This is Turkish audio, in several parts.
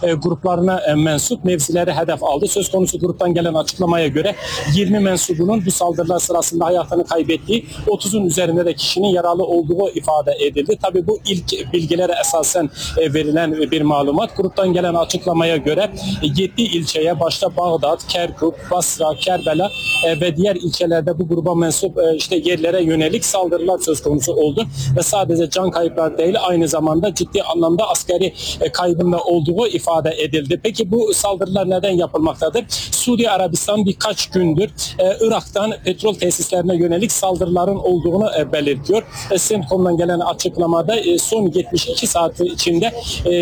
gruplarına mensup mevzileri hedef aldı. Söz konusu gruptan gelen açıklamaya göre 20 mensubunun bu saldırılar sırasında hayatını kaybettiği, 30'un üzerinde de kişinin yaralı olduğu ifade edildi. Tabii bu ilk bilgilere esasen verilen bir malumat. Gruptan gelen açıklamaya göre 7 ilçeye, başta Bağdat, Kerkuk, Basra, Kerbela ve diğer ilçelerde bu gruba mensup yerlere yönelik saldırılar söz konusu oldu. Ve sadece can kayıpları değil, aynı zamanda ciddi anlamda askeri kaybın da olduğu ifade edildi. Peki bu saldırılar neden yapılmaktadır? Suudi Arabistan birkaç gündür Irak'tan petrol tesislerine yönelik saldırıların olduğunu belirtiyor. CENTCOM'dan gelen açıklamada son 72 saat içinde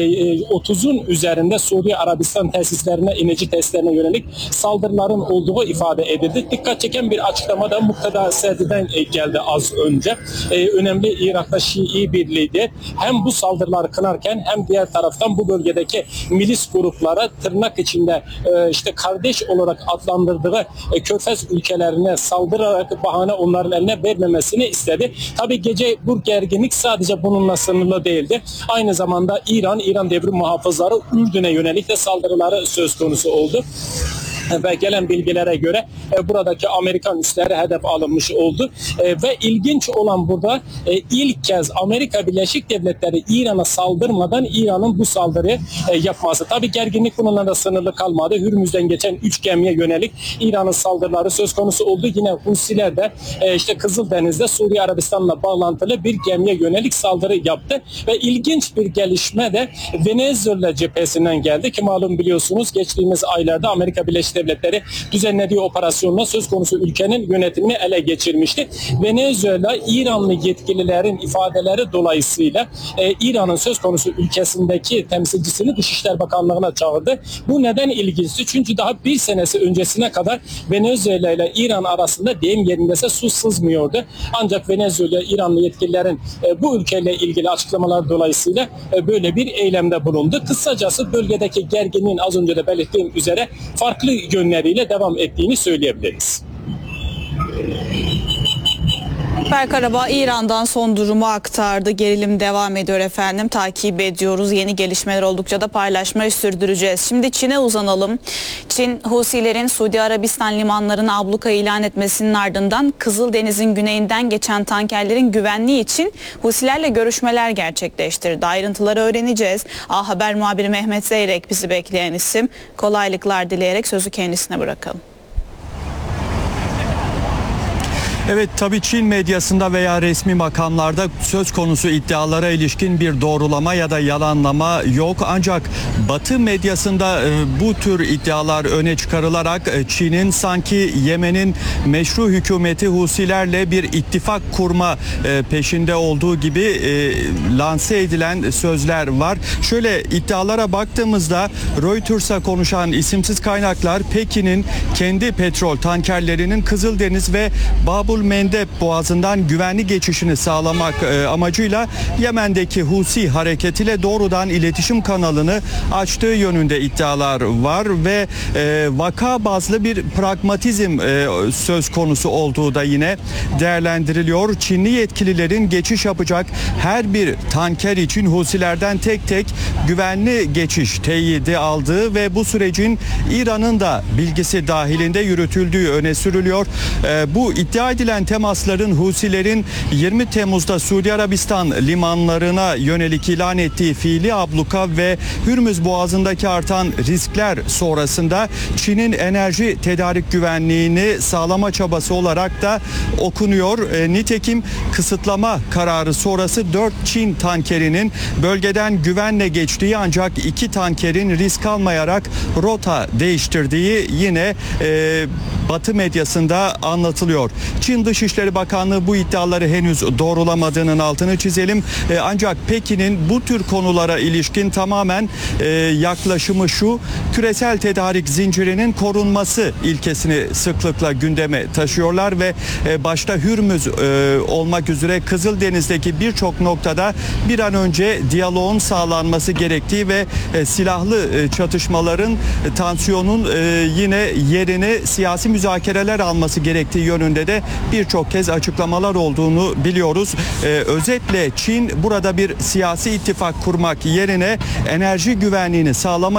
30'un üzerinde Suudi Arabistan tesislerine, enerji tesislerine yönelik saldırıların olduğu ifade edildi. Dikkat çeken bir açıklama da Muqtada Sedi'den geldi az önce. Önemli Irak'ta Şii birliği hem bu saldırıları kınarken hem diğer taraftan bu bölgedeki milis gruplara tırnak içinde kardeş olarak adlandırdığı Körfez ülkelerine saldırarak bahane onların eline vermemesini istedi. Tabi gece bu gerginlik sadece bununla sınırlı değildi. Aynı zamanda İran devrim muhafızları Ürdün'e yönelik de saldırıları söz konusu oldu. Ve gelen bilgilere göre buradaki Amerikan üsleri hedef alınmış oldu. Ve ilginç olan burada ilk kez Amerika Birleşik Devletleri İran'a saldırmadan İran'ın bu saldırıyı yapması. Tabi gerginlik bununla da sınırlı kalmadı. Hürmüz'den geçen 3 gemiye yönelik İran'ın saldırıları söz konusu oldu. Yine Husiler de Kızıldeniz'de Suudi Arabistan'la bağlantılı bir gemiye yönelik saldırı yaptı. Ve ilginç bir gelişme de Venezuela cephesinden geldi ki malum biliyorsunuz geçtiğimiz aylarda Amerika Birleşik Devletleri düzenlediği operasyonla söz konusu ülkenin yönetimini ele geçirmişti. Venezuela, İranlı yetkililerin ifadeleri dolayısıyla İran'ın söz konusu ülkesindeki temsilcisini Dışişler Bakanlığı'na çağırdı. Bu neden ilginçti? Çünkü daha bir senesi öncesine kadar Venezuela ile İran arasında deyim yerindeyse su sızmıyordu. Ancak Venezuela, İranlı yetkililerin bu ülkeyle ilgili açıklamalar dolayısıyla böyle bir eylemde bulundu. Kısacası bölgedeki gerginliğin az önce de belirttiğim üzere farklı yönleriyle devam ettiğini söyleyebiliriz. Karabağ İran'dan son durumu aktardı. Gerilim devam ediyor efendim. Takip ediyoruz. Yeni gelişmeler oldukça da paylaşmayı sürdüreceğiz. Şimdi Çin'e uzanalım. Çin, Husilerin Suudi Arabistan limanlarını abluka ilan etmesinin ardından Kızıldeniz'in güneyinden geçen tankerlerin güvenliği için Husilerle görüşmeler gerçekleştirdi. Ayrıntıları öğreneceğiz. A Haber muhabiri Mehmet Zeyrek bizi bekleyen isim. Kolaylıklar dileyerek sözü kendisine bırakalım. Evet, tabii Çin medyasında veya resmi makamlarda söz konusu iddialara ilişkin bir doğrulama ya da yalanlama yok. Ancak Batı medyasında bu tür iddialar öne çıkarılarak Çin'in sanki Yemen'in meşru hükümeti Husilerle bir ittifak kurma peşinde olduğu gibi lanse edilen sözler var. Şöyle iddialara baktığımızda Reuters'a konuşan isimsiz kaynaklar Pekin'in kendi petrol tankerlerinin Kızıldeniz ve Babul Mendeb Boğazı'ndan güvenli geçişini sağlamak amacıyla Yemen'deki Husi hareketiyle doğrudan iletişim kanalını açtığı yönünde iddialar var ve vaka bazlı bir pragmatizm söz konusu olduğu da yine değerlendiriliyor. Çinli yetkililerin geçiş yapacak her bir tanker için Husilerden tek tek güvenli geçiş teyidi aldığı ve bu sürecin İran'ın da bilgisi dahilinde yürütüldüğü öne sürülüyor. Bu iddia edilen temasların Husilerin 20 Temmuz'da Suudi Arabistan limanlarına yönelik ilan ettiği fiili abluka ve Hürmüz Boğazı'ndaki artan riskler sonrasında Çin'in enerji tedarik güvenliğini sağlama çabası olarak da okunuyor. Nitekim kısıtlama kararı sonrası 4 Çin tankerinin bölgeden güvenle geçtiği ancak 2 tankerin risk almayarak rota değiştirdiği yine Batı medyasında anlatılıyor. Çin Dışişleri Bakanlığı bu iddiaları henüz doğrulamadığının altını çizelim. Ancak Pekin'in bu tür konulara ilişkin tamamen yaklaşımı şu: küresel tedarik zincirinin korunması ilkesini sıklıkla gündeme taşıyorlar ve başta Hürmüz olmak üzere Kızıldeniz'deki birçok noktada bir an önce diyaloğun sağlanması gerektiği ve silahlı çatışmaların, tansiyonun yine yerini siyasi müzakereler alması gerektiği yönünde de birçok kez açıklamalar olduğunu biliyoruz. Özetle Çin burada bir siyasi ittifak kurmak yerine enerji güvenliğini sağlamak